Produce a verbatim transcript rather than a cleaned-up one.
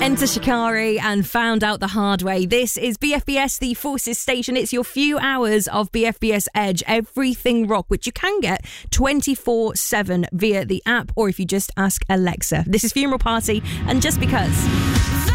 Enter Shikari and Found Out the Hard Way. This is B F B S, the Forces station. It's your few hours of B F B S Edge, everything rock, which you can get twenty-four seven via the app or if you just ask Alexa. This is Funeral Party and Just Because.